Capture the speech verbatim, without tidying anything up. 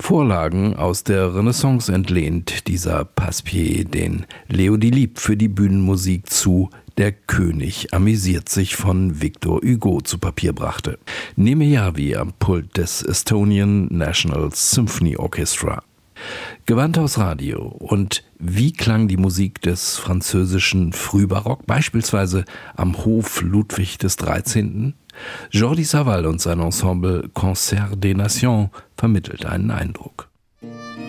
Vorlagen aus der Renaissance entlehnt dieser Passepied, den Leo Delibes für die Bühnenmusik zu Der König amüsiert sich von Victor Hugo zu Papier brachte. Neme Jarvi am Pult des Estonian National Symphony Orchestra. Gewandhaus Radio. Und wie klang die Musik des französischen Frühbarock, beispielsweise am Hof Ludwig des dreizehnten? Jordi Savall und sein Ensemble Concert des Nations vermittelt einen Eindruck.